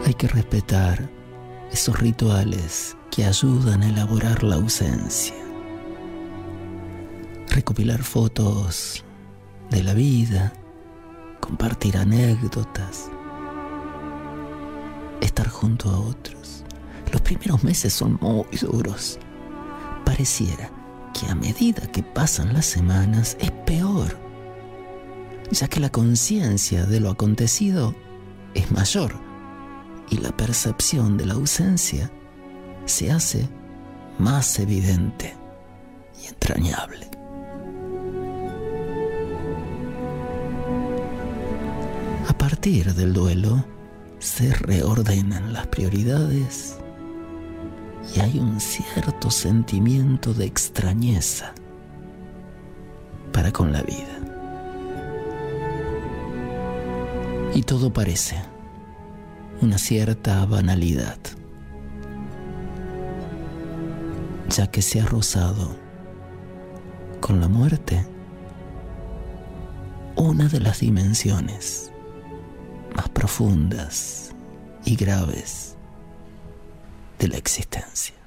Hay que respetar esos rituales que ayudan a elaborar la ausencia. Recopilar fotos de la vida, compartir anécdotas, estar junto a otros. Los primeros meses son muy duros. Pareciera que a medida que pasan las semanas es peor, ya que la conciencia de lo acontecido es mayor y la percepción de la ausencia se hace más evidente y entrañable. A partir del duelo se reordenan las prioridades y hay un cierto sentimiento de extrañeza para con la vida. Y todo parece una cierta banalidad, ya que se ha rozado con la muerte una de las dimensiones más profundas y graves de la existencia.